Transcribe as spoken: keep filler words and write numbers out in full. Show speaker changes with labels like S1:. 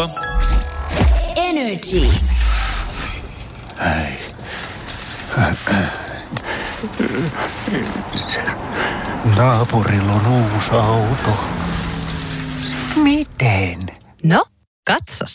S1: Kauppa.
S2: Energy.
S3: Ei. Naapurilla on uusi auto. Miten?
S2: No, katsos.